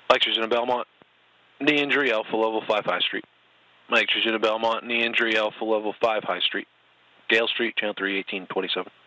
Mike Trajana Belmont, knee injury, Alpha Level 5 High Street. Mike Trajana Belmont, knee injury, Alpha Level 5 High Street. Gale Street, Channel 3, 1827.